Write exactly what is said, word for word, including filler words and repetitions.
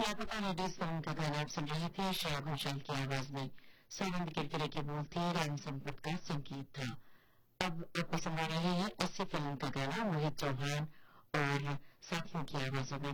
लापता ladies film का गाना आप सुन रहे थे श्रेया घोषाल की आवाज में। सौगंध किरकिरे के बोल थे, राम संपत का संगीत था। अब आपको सुना रहे हैं अस्सी फिल्म का गाना मोहित चौहान और साथियों की आवाजों में।